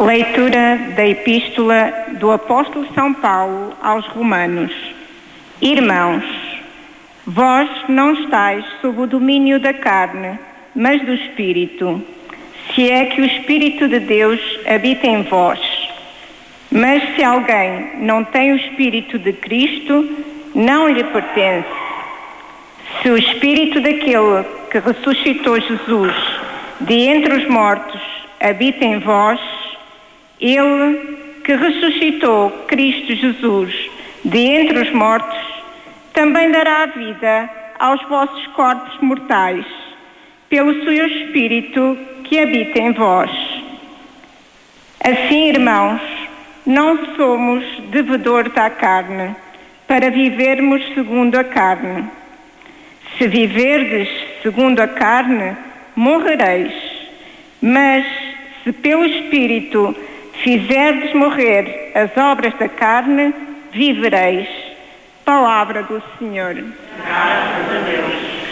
Leitura da Epístola do Apóstolo São Paulo aos Romanos. Irmãos, vós não estáis sob o domínio da carne, mas do Espírito, se é que o Espírito de Deus habita em vós. Mas se alguém não tem o Espírito de Cristo, não lhe pertence. Se o Espírito daquele que ressuscitou Jesus de entre os mortos habita em vós, ele que ressuscitou Cristo Jesus de entre os mortos também dará vida aos vossos corpos mortais, pelo seu Espírito que habita em vós. Assim, irmãos, não somos devedores à carne, para vivermos segundo a carne. Se viverdes segundo a carne, morrereis. Mas se pelo Espírito fizerdes morrer as obras da carne, vivereis. Palavra do Senhor. Graças a Deus.